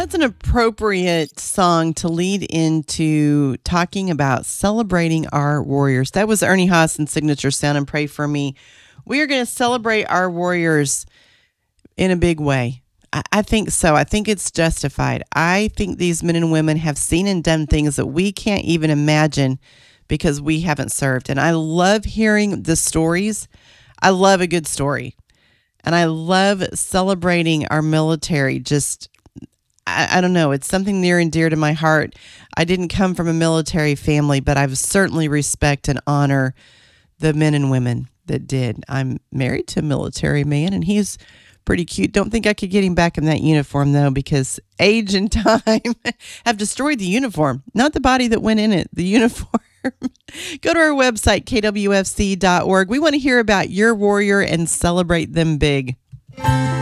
That's an appropriate song to lead into talking about celebrating our warriors. That was Ernie Haas and Signature Sound and Pray For Me. We are going to celebrate our warriors in a big way. I think so. I think it's justified. I think these men and women have seen and done things that we can't even imagine because we haven't served. And I love hearing the stories. I love a good story. And I love celebrating our military. I don't know. It's something near and dear to my heart. I didn't come from a military family, but I certainly respect and honor the men and women that did. I'm married to a military man, and he's pretty cute. Don't think I could get him back in that uniform, though, because age and time have destroyed the uniform, not the body that went in it, the uniform. Go to our website, kwfc.org. We want to hear about your warrior and celebrate them big.